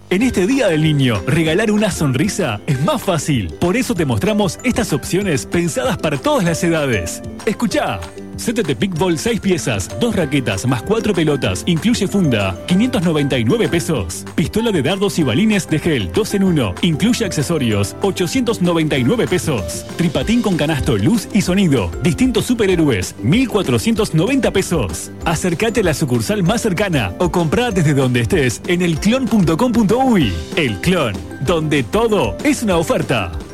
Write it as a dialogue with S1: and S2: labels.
S1: En este Día del Niño, regalar una sonrisa es más fácil. Por eso te mostramos estas opciones pensadas para todas las edades. Escuchá. Set de Pickleball 6 piezas, 2 raquetas más 4 pelotas, incluye funda, 599 pesos. Pistola de dardos y balines de gel, 2 en 1, incluye accesorios, 899 pesos. Tripatín con canasto, luz y sonido, distintos superhéroes, 1490 pesos. Acércate a la sucursal más cercana o comprá desde donde estés en elclon.com.uy. El Clon, donde todo es una oferta.